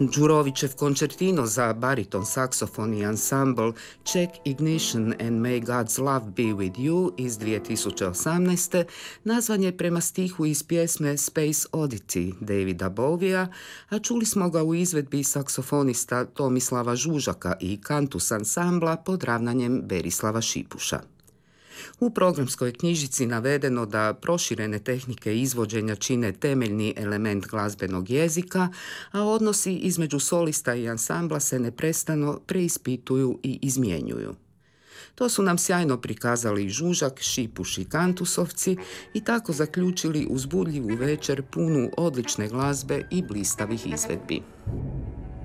Đurovićev koncertino za bariton, saksofon i ansambl Check Ignition and May God's Love Be With You iz 2018. nazvan je prema stihu iz pjesme Space Oddity Davida Bowija, a čuli smo ga u izvedbi saksofonista Tomislava Žužaka i kantus ansambla pod ravnanjem Berislava Šipuša. U programskoj knjižici navedeno da proširene tehnike izvođenja čine temeljni element glazbenog jezika, a odnosi između solista i ansambla se neprestano preispituju i izmjenjuju. To su nam sjajno prikazali Žužak, Šipuš i kantusovci i tako zaključili uzbudljivu večer punu odlične glazbe i blistavih izvedbi.